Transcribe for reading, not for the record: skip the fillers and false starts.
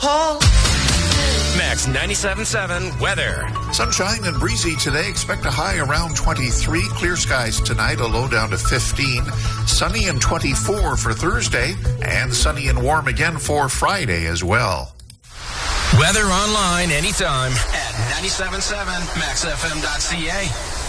Max 97.7 weather. Sunshine and breezy today. Expect a high around 23. Clear skies tonight, a low down to 15. Sunny and 24 for Thursday. And sunny and warm again for Friday as well. Weather online anytime at 97.7maxfm.ca.